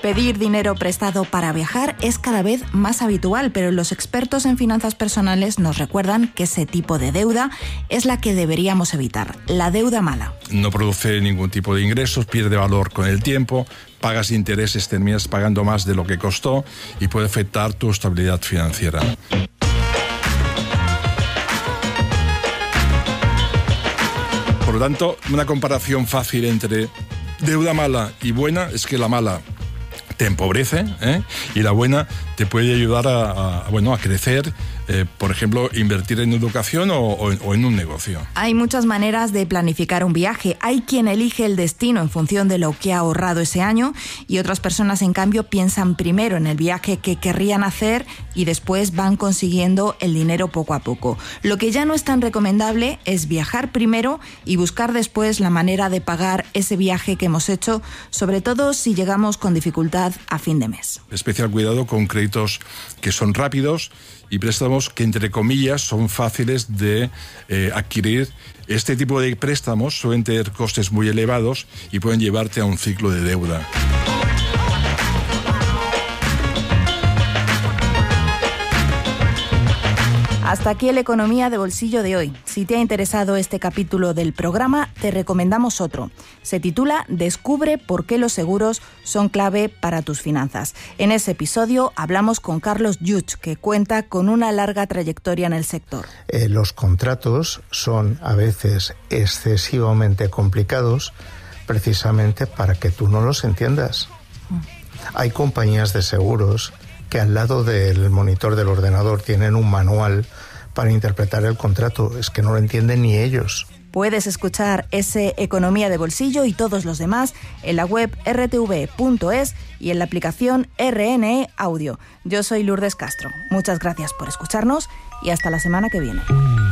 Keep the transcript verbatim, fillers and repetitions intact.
Pedir dinero prestado para viajar es cada vez más habitual, pero los expertos en finanzas personales nos recuerdan que ese tipo de deuda es la que deberíamos evitar, la deuda mala. No produce ningún tipo de ingresos, pierde valor con el tiempo, pagas intereses, terminas pagando más de lo que costó y puede afectar tu estabilidad financiera. Por lo tanto, una comparación fácil entre deuda mala y buena es que la mala te empobrece, ¿eh? y la buena te puede ayudar a, a, bueno, a crecer, eh, por ejemplo, invertir en educación o, o, o en un negocio. Hay muchas maneras de planificar un viaje. Hay quien elige el destino en función de lo que ha ahorrado ese año y otras personas, en cambio, piensan primero en el viaje que querrían hacer y después van consiguiendo el dinero poco a poco. Lo que ya no es tan recomendable es viajar primero y buscar después la manera de pagar ese viaje que hemos hecho, sobre todo si llegamos con dificultad a fin de mes. Especial cuidado con créditos que son rápidos y préstamos que, entre comillas, son fáciles de eh, adquirir. Este tipo de préstamos suelen tener costes muy elevados y pueden llevarte a un ciclo de deuda. Hasta aquí el Economía de Bolsillo de hoy. Si te ha interesado este capítulo del programa, te recomendamos otro. Se titula Descubre por qué los seguros son clave para tus finanzas. En ese episodio hablamos con Carlos Lluch, que cuenta con una larga trayectoria en el sector. Eh, los contratos son a veces excesivamente complicados precisamente para que tú no los entiendas. Mm. Hay compañías de seguros que al lado del monitor del ordenador tienen un manual para interpretar el contrato. Es que no lo entienden ni ellos. Puedes escuchar ese Economía de Bolsillo y todos los demás en la web erre te ve punto es y en la aplicación erre ene e Audio. Yo soy Lourdes Castro. Muchas gracias por escucharnos y hasta la semana que viene.